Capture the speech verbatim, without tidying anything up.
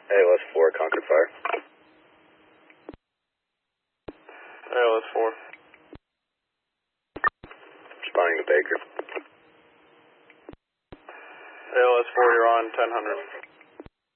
A L S four, Concord Fire. A L S four. Responding to Baker. A L S four, you're on ten hundred.